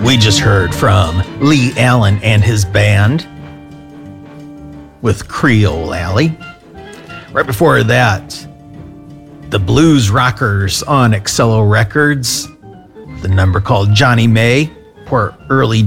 We just heard from Lee Allen and his band with Creole Alley. Right before that, the Blues Rockers on Excello Records, the number called Johnny May, for early